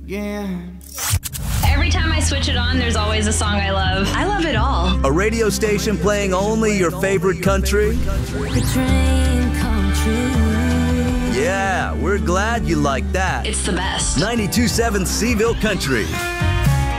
again. Every time I switch it on, there's always a song I love. I love it all. A radio station playing only your favorite country? The dream come true. Yeah, we're glad you like that. It's the best. 92.7 Seville Country.